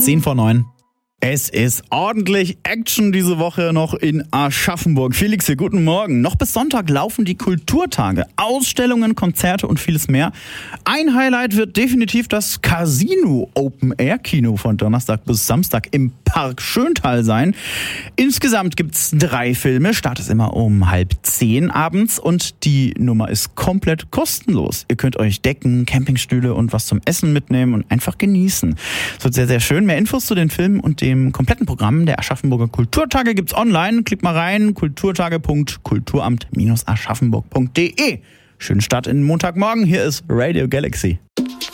10:10. Es ist ordentlich Action diese Woche noch in Aschaffenburg. Felix hier, guten Morgen. Noch bis Sonntag laufen die Kulturtage. Ausstellungen, Konzerte und vieles mehr. Ein Highlight wird definitiv das Casino Open-Air-Kino von Donnerstag bis Samstag im Park Schöntal sein. Insgesamt gibt's 3 Filme. Start ist immer um 9:30 abends und die Nummer ist komplett kostenlos. Ihr könnt euch Decken, Campingstühle und was zum Essen mitnehmen und einfach genießen. Es wird sehr, sehr schön. Mehr Infos zu den Filmen und dem kompletten Programm der Aschaffenburger Kulturtage gibt's online. Klickt mal rein, kulturtage.kulturamt-aschaffenburg.de. Schönen Start in den Montagmorgen. Hier ist Radio Galaxy.